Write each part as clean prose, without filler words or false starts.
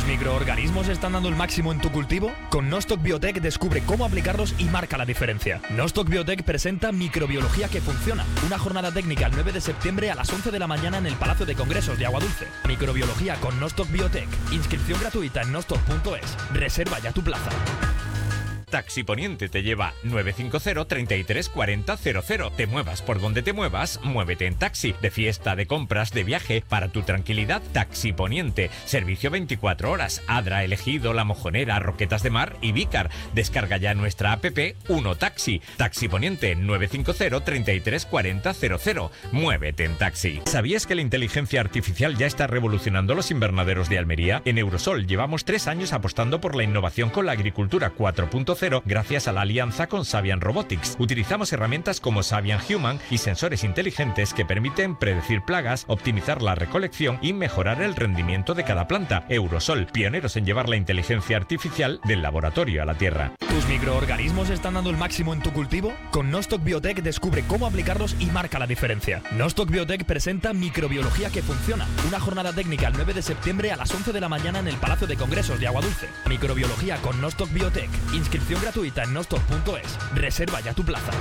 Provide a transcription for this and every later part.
microorganismos están dando el máximo en tu cultivo? Con Nostoc Biotech descubre cómo aplicarlos y marca la diferencia. Nostoc Biotech presenta Microbiología que funciona. Una jornada técnica el 9 de septiembre a las 11 de la mañana en el Palacio de Congresos de Aguadulce. Microbiología con Nostoc Biotech. Inscripción gratuita en nostoc.es. Reserva ya tu plaza. Taxi Poniente te lleva 950 33 40 00. Te muevas por donde te muevas, muévete en taxi. De fiesta, de compras, de viaje. Para tu tranquilidad, Taxi Poniente. Servicio 24 horas. Adra, Elegido, La Mojonera, Roquetas de Mar y Vícar. Descarga ya nuestra app Uno Taxi. Taxi Poniente 950 33 40 00. Muévete en taxi. ¿Sabías que la inteligencia artificial ya está revolucionando los invernaderos de Almería? En Eurosol llevamos 3 años apostando por la innovación con la agricultura 4.0 gracias a la alianza con Savian Robotics. Utilizamos herramientas como Savian Human y sensores inteligentes que permiten predecir plagas, optimizar la recolección y mejorar el rendimiento de cada planta. Eurosol, pioneros en llevar la inteligencia artificial del laboratorio a la tierra. ¿Tus microorganismos están dando el máximo en tu cultivo? Con Nostoc Biotech descubre cómo aplicarlos y marca la diferencia. Nostoc Biotech presenta Microbiología que funciona. Una jornada técnica el 9 de septiembre a las 11 de la mañana en el Palacio de Congresos de Aguadulce. Microbiología con Nostoc Biotech. Inscripción gratuita en nostoc.es. Reserva ya tu plaza.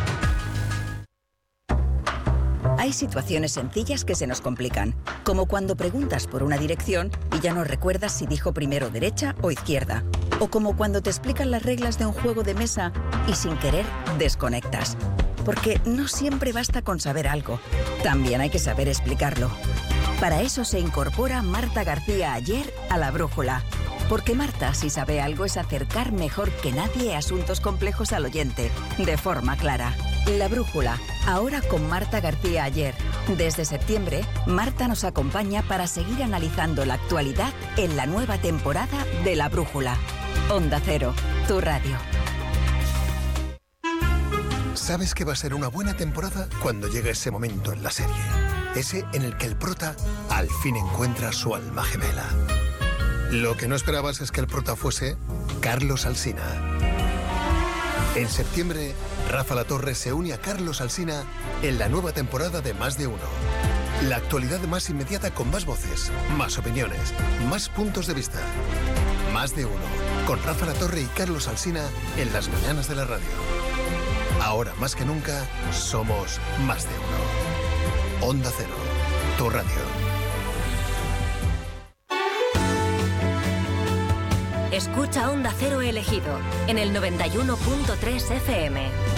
Hay situaciones sencillas que se nos complican, como cuando preguntas por una dirección y ya no recuerdas si dijo primero derecha o izquierda, o como cuando te explican las reglas de un juego de mesa y sin querer desconectas. Porque no siempre basta con saber algo, también hay que saber explicarlo. Para eso se incorpora Marta García Ayer a La Brújula. Porque Marta, si sabe algo, es acercar mejor que nadie asuntos complejos al oyente, de forma clara. La Brújula, ahora con Marta García Ayer. Desde septiembre, Marta nos acompaña para seguir analizando la actualidad en la nueva temporada de La Brújula. Onda Cero, tu radio. Sabes que va a ser una buena temporada cuando llegue ese momento en la serie. Ese en el que el prota al fin encuentra su alma gemela. Lo que no esperabas es que el prota fuese Carlos Alsina. En septiembre, Rafa Latorre se une a Carlos Alsina en la nueva temporada de Más de Uno. La actualidad más inmediata con más voces, más opiniones, más puntos de vista. Más de Uno, con Rafa Latorre y Carlos Alsina en las mañanas de la radio. Ahora más que nunca, somos Más de Uno. Onda Cero, tu radio. Escucha Onda Cero Elegido en el 91.3 FM.